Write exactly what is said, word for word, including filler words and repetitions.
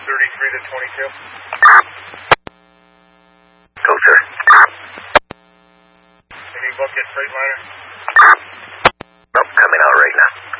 thirty-three to twenty-two. Go, sir. Any book at Freightliner? Nope, coming out right now.